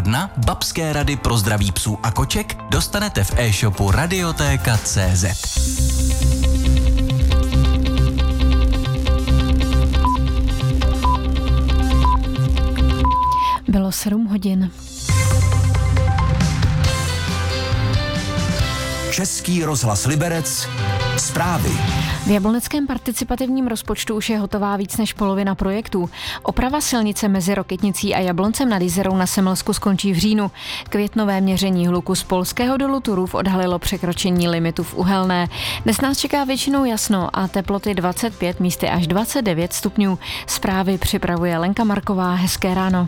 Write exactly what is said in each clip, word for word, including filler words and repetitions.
Poradna, babské rady pro zdraví psů a koček dostanete v e-shopu radiotéka tečka cé zet. Bylo sedm hodin. Český rozhlas Liberec. Zprávy. V jabloneckém participativním rozpočtu už je hotová víc než polovina projektů. Oprava silnice mezi Rokytnicí a Jabloncem nad Jizerou na Semilsku skončí v říjnu. Květnové měření hluku z polského dolu Turów odhalilo překročení limitu v Uhelné. Dnes nás čeká většinou jasno a teploty dvacet pět, místy až dvacet devět stupňů. Zprávy připravuje Lenka Marková. Hezké ráno.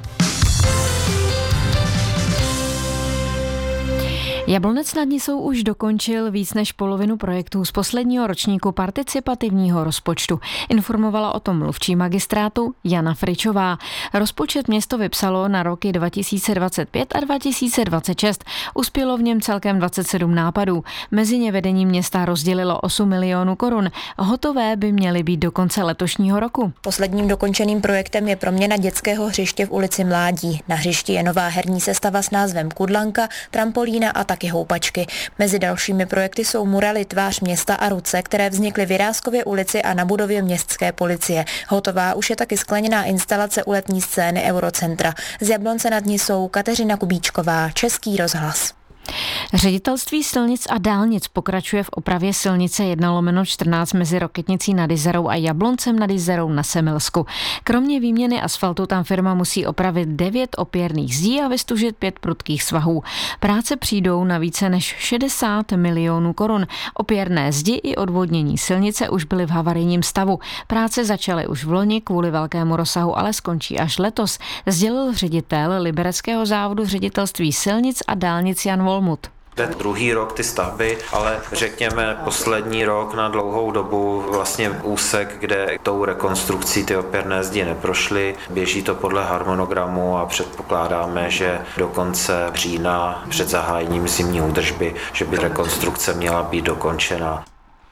Jablonec nad Nisou už dokončil víc než polovinu projektů z posledního ročníku participativního rozpočtu. Informovala o tom mluvčí magistrátu Jana Fričová. Rozpočet město vypsalo na roky dva tisíce dvacet pět a dva tisíce dvacet šest. Uspělo v něm celkem dvacet sedm nápadů. Mezi ně vedení města rozdělilo osm milionů korun. Hotové by měly být do konce letošního roku. Posledním dokončeným projektem je proměna dětského hřiště v ulici Mládí. Na hřišti je nová herní sestava s názvem Kudlanka, trampolína a taky houpačky. Mezi dalšími projekty jsou muraly Tvář města a ruce, které vznikly v Jiráskově ulici a na budově městské policie. Hotová už je taky skleněná instalace u letní scény Eurocentra. Z Jablonce nad Nisou Kateřina Kubíčková, Český rozhlas. Ředitelství silnic a dálnic pokračuje v opravě silnice jedna lomeno čtrnáct mezi Rokytnicí nad Jizerou a Jabloncem nad Jizerou na Semilsku. Kromě výměny asfaltu tam firma musí opravit devět opěrných zdí a vystužit pět prudkých svahů. Práce přijdou na více než šedesát milionů korun. Opěrné zdi i odvodnění silnice už byly v havarijním stavu. Práce začaly už v loni kvůli velkému rozsahu, ale skončí až letos, sdělil ředitel libereckého závodu ředitelství silnic a dálnic Jan Volmut. Jde druhý rok ty stavby, ale řekněme poslední rok na dlouhou dobu vlastně úsek, kde tou rekonstrukcí ty opěrné zdi neprošly. Běží to podle harmonogramu a předpokládáme, že do konce října před zahájením zimní údržby, že by rekonstrukce měla být dokončena.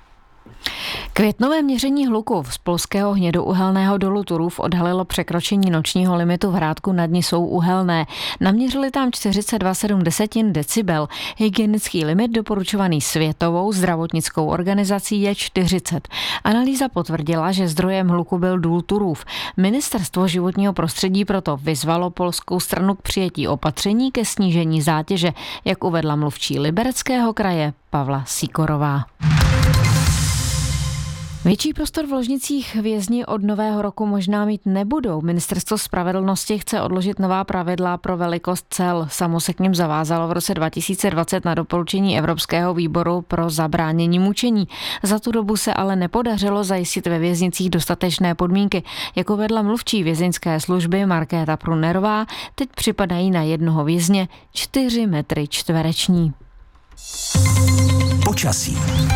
Květnové měření hluku z polského hnědouhelného dolu Turów odhalilo překročení nočního limitu v Hrádku nad Nisou Uhelné. Naměřili tam čtyřicet dva celá sedm decibel. Hygienický limit doporučovaný Světovou zdravotnickou organizací je čtyřicet. Analýza potvrdila, že zdrojem hluku byl důl Turów. Ministerstvo životního prostředí proto vyzvalo polskou stranu k přijetí opatření ke snížení zátěže, jak uvedla mluvčí Libereckého kraje Pavla Sýkorová. Větší prostor v ložnicích vězni od nového roku možná mít nebudou. Ministerstvo spravedlnosti chce odložit nová pravidla pro velikost cel. Samo se k nim zavázalo v roce dva tisíce dvacet na doporučení Evropského výboru pro zabránění mučení. Za tu dobu se ale nepodařilo zajistit ve věznicích dostatečné podmínky. Jako vedla mluvčí vězeňské služby Markéta Prunerová, teď připadají na jednoho vězně čtyři metry čtvereční. Počasí.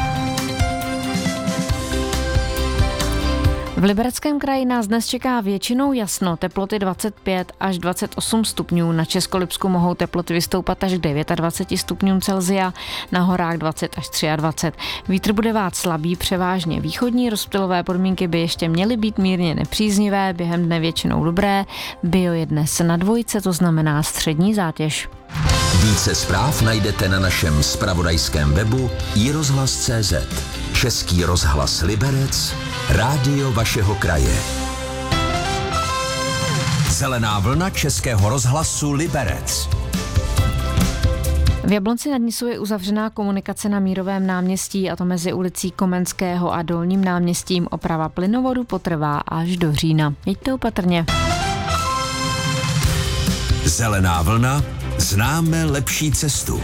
V Libereckém kraji nás dnes čeká většinou jasno, teploty dvacet pět až dvacet osm stupňů, na Českolipsku mohou teploty vystoupat až k dvacet devět stupňům Celsia, na horách dvacet až dvacet tři. Vítr bude vát slabý, převážně východní, rozptylové podmínky by ještě měly být mírně nepříznivé, během dne většinou dobré, bio je dnes na dvojce, to znamená střední zátěž. Více zpráv najdete na našem zpravodajském webu i rozhlas tečka cé zet. Český rozhlas Liberec, rádio vašeho kraje. Zelená vlna Českého rozhlasu Liberec. V Jablonci nad Nisou je uzavřená komunikace na Mírovém náměstí, a to mezi ulicí Komenského a Dolním náměstím. Oprava plynovodu potrvá až do října. Jeďte opatrně. Zelená vlna, známe lepší cestu.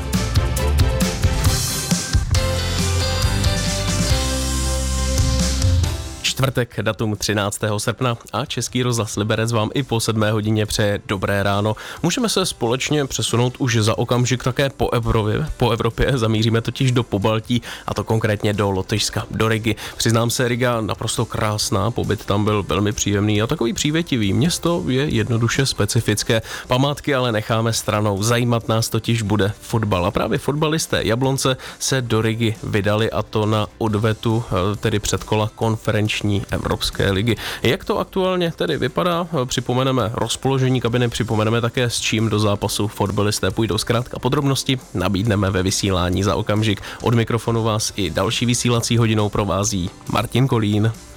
Čtvrtek, datum třináctého srpna a Český rozhlas Liberec vám i po sedmé hodině přeje dobré ráno. Můžeme se společně přesunout už za okamžik také po Evropě. Po Evropě zamíříme totiž do Pobaltí, a to konkrétně do Lotyšska, do Rigy. Přiznám se, Riga naprosto krásná, pobyt tam byl velmi příjemný a takový přívětivý. Město je jednoduše specifické. Památky ale necháme stranou. Zajímat nás totiž bude fotbal. A právě fotbalisté Jablonce se do Rigy vydali, a to na odvetu, tedy předkola konferenční utkání Evropské ligy. Jak to aktuálně tedy vypadá? Připomeneme rozpoložení kabiny, připomeneme také, s čím do zápasu fotbalisté půjdou. Zkrátka podrobnosti nabídneme ve vysílání za okamžik. Od mikrofonu vás i další vysílací hodinou provází Martin Kolín.